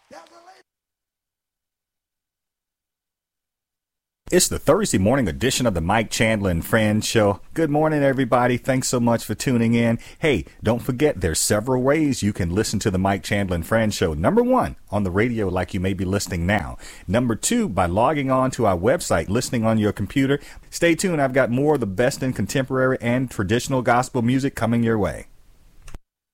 It's the Thursday morning edition of the Mike Chandler and Friends Show. Good morning, everybody. Thanks so much for tuning in. Hey, don't forget there's several ways you can listen to the Mike Chandler and Friends Show. Number one, on the radio like you may be listening now. Number two, by logging on to our website, listening on your computer. Stay tuned. I've got more of the best in contemporary and traditional gospel music coming your way.